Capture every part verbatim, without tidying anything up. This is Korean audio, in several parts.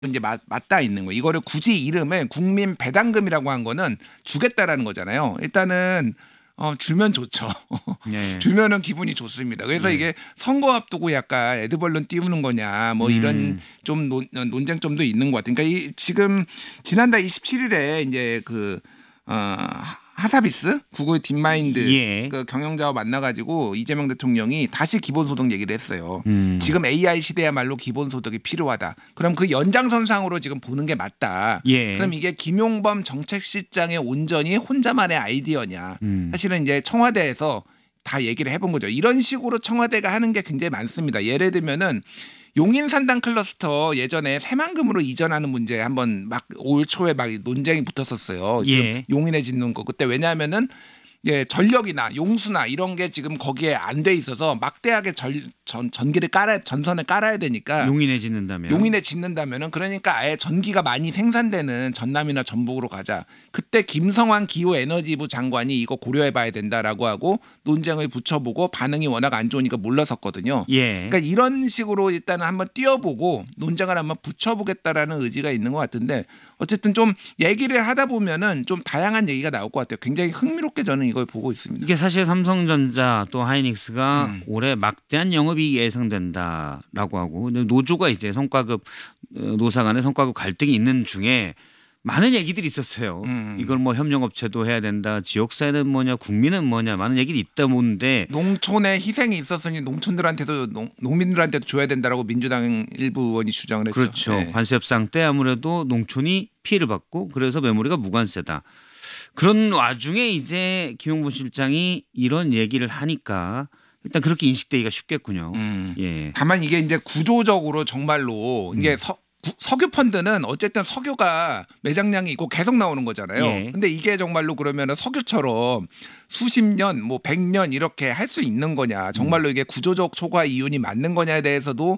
이제 맞, 맞닿아 있는 거예요. 이거를 굳이 이름을 국민 배당금이라고 한 거는 주겠다라는 거잖아요. 일단은 어, 주면 좋죠. 네. 주면은 기분이 좋습니다. 그래서 네. 이게 선거 앞두고 약간 에드벌룬 띄우는 거냐 뭐 이런 음. 좀 논, 논쟁점도 있는 것 같아요. 그러니까 이, 지금 지난달 이십칠일에 이제 그 어, 하사비스 구글 딥마인드 예. 그 경영자와 만나가지고 이재명 대통령이 다시 기본소득 얘기를 했어요. 음. 지금 에이아이 시대야말로 기본소득이 필요하다. 그럼 그 연장선상으로 지금 보는 게 맞다. 예. 그럼 이게 김용범 정책실장의 온전히 혼자만의 아이디어냐. 음. 사실은 이제 청와대에서 다 얘기를 해본 거죠. 이런 식으로 청와대가 하는 게 굉장히 많습니다. 예를 들면은 용인산당 클러스터 예전에 새만금으로 이전하는 문제 한번 막 올 초에 막 논쟁이 붙었었어요. 지금 예. 용인에 짓는 거 그때 왜냐하면은 예, 전력이나 용수나 이런 게 지금 거기에 안 돼 있어서 막대하게 절, 전, 전기를 깔아 전선을 깔아야 되니까 용인에 짓는다면 용인에 짓는다면은 그러니까 아예 전기가 많이 생산되는 전남이나 전북으로 가자. 그때 김성환 기후에너지부 장관이 이거 고려해봐야 된다라고 하고 논쟁을 붙여보고 반응이 워낙 안 좋으니까 물러섰거든요. 예. 그러니까 이런 식으로 일단은 한번 띄워보고 논쟁을 한번 붙여보겠다라는 의지가 있는 것 같은데 어쨌든 좀 얘기를 하다 보면은 좀 다양한 얘기가 나올 것 같아요. 굉장히 흥미롭게 저는 이걸 보고 있습니다. 이게 사실 삼성전자 또 하이닉스가 음. 올해 막대한 영업이익이 예상된다라고 하고 노조가 이제 성과급 노사 간의 성과급 갈등이 있는 중에 많은 얘기들이 있었어요. 음. 이걸 뭐 협력업체도 해야 된다. 지역사회는 뭐냐 국민은 뭐냐 많은 얘기들이 있다 보는데 농촌에 희생이 있었으니 농촌들한테도 농, 농민들한테도 줘야 된다라고 민주당 일부 의원이 주장을 했죠. 그렇죠. 네. 관세협상 때 아무래도 농촌이 피해를 받고 그래서 메모리가 무관세다. 그런 와중에 이제 김용범 실장이 이런 얘기를 하니까 일단 그렇게 인식되기가 쉽겠군요. 음. 예. 다만 이게 이제 구조적으로 정말로 이게 음. 서, 구, 석유 펀드는 어쨌든 석유가 매장량이 있고 계속 나오는 거잖아요. 예. 근데 이게 정말로 그러면 석유처럼 수십 년, 뭐 백 년 이렇게 할 수 있는 거냐. 정말로 이게 구조적 초과 이윤이 맞는 거냐에 대해서도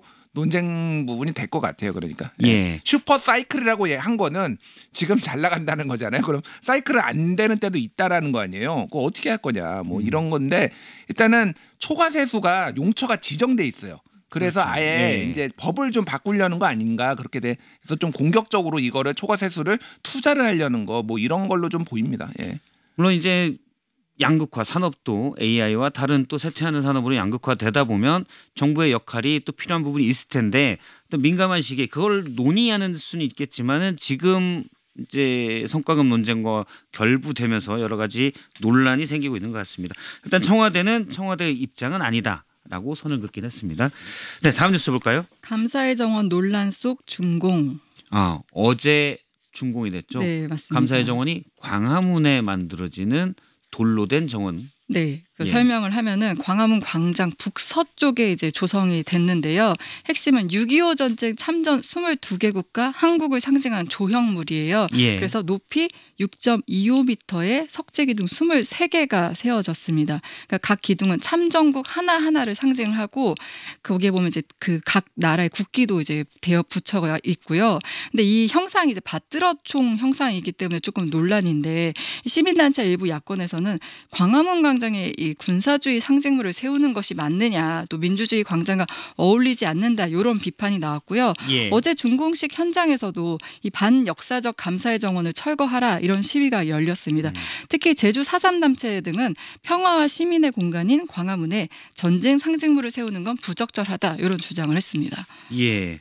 논쟁 부분이 될 것 같아요. 그러니까 예. 슈퍼 사이클이라고 한 거는 지금 잘 나간다는 거잖아요. 그럼 사이클은 안 되는 때도 있다라는 거 아니에요. 그거 어떻게 할 거냐 뭐 이런 건데 일단은 초과세수가 용처가 지정돼 있어요. 그래서 그렇죠. 아예 예. 이제 법을 좀 바꾸려는 거 아닌가 그렇게 돼서 좀 공격적으로 이거를 초과세수를 투자를 하려는 거 뭐 이런 걸로 좀 보입니다. 예. 물론 이제 양극화 산업도 에이아이와 다른 또 쇠퇴하는 산업으로 양극화되다 보면 정부의 역할이 또 필요한 부분이 있을 텐데 또 민감한 시기에 그걸 논의하는 수는 있겠지만은 지금 이제 성과급 논쟁과 결부되면서 여러 가지 논란이 생기고 있는 것 같습니다. 일단 청와대는 청와대의 입장은 아니다라고 선을 긋긴 했습니다. 네, 다음 뉴스 볼까요? 감사의 정원 논란 속 준공. 아, 어제 준공이 됐죠. 네, 맞습니다. 감사의 정원이 광화문에 만들어지는 돌로 된 정원. 네, 그 예. 설명을 하면은 광화문 광장 북서쪽에 이제 조성이 됐는데요. 핵심은 육이오 전쟁 참전 이십이 개국과 한국을 상징하는 조형물이에요. 예. 그래서 높이 육 점 이오 미터의 석재 기둥 이십삼 개가 세워졌습니다. 그러니까 각 기둥은 참전국 하나 하나를 상징을 하고 거기에 보면 이제 그 각 나라의 국기도 이제 대여 붙여가 있고요. 근데 이 형상이 이제 받들어총 형상이기 때문에 조금 논란인데 시민단체 일부 야권에서는 광화문 광장에 이 군사주의 상징물을 세우는 것이 맞느냐, 또 민주주의 광장과 어울리지 않는다 이런 비판이 나왔고요. 예. 어제 준공식 현장에서도 이 반역사적 감사의 정원을 철거하라 이런 시위가 열렸습니다. 음. 특히 제주 사삼 단체 등은 평화와 시민의 공간인 광화문에 전쟁 상징물을 세우는 건 부적절하다 이런 주장을 했습니다. 예.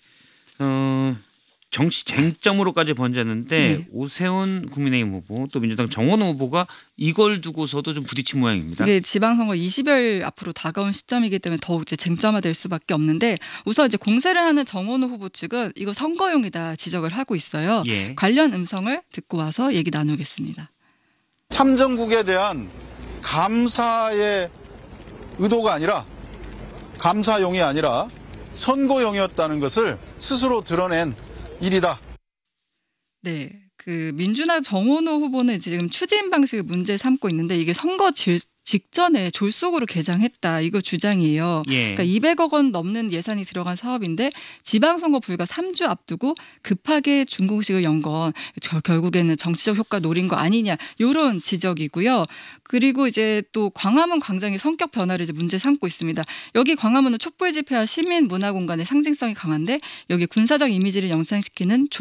어... 정치 쟁점으로까지 번졌는데 네. 오세훈 국민의힘 후보 또 민주당 정원호 후보가 이걸 두고서도 좀 부딪힌 모양입니다. 이게 지방선거 이십여일 앞으로 다가온 시점이기 때문에 더욱 이제 쟁점화될 수밖에 없는데 우선 이제 공세를 하는 정원호 후보 측은 이거 선거용이다 지적을 하고 있어요. 예. 관련 음성을 듣고 와서 얘기 나누겠습니다. 참전국에 대한 감사의 의도가 아니라 감사용이 아니라 선거용이었다는 것을 스스로 드러낸 일이다. 네, 그 민주당 정원호 후보는 지금 추진 방식을 문제 삼고 있는데 이게 선거 질, 직전에 졸속으로 개장했다. 이거 주장이에요. 예. 그러니까 이백억 원 넘는 예산이 들어간 사업인데 지방선거 불과 삼 주 앞두고 급하게 준공식을 연 건 결국에는 정치적 효과 노린 거 아니냐 이런 지적이고요. 그리고 이제 또 광화문 광장의 성격 변화를 이제 문제 삼고 있습니다. 여기 광화문은 촛불 집회와 시민 문화 공간의 상징성이 강한데 여기 군사적 이미지를 연상시키는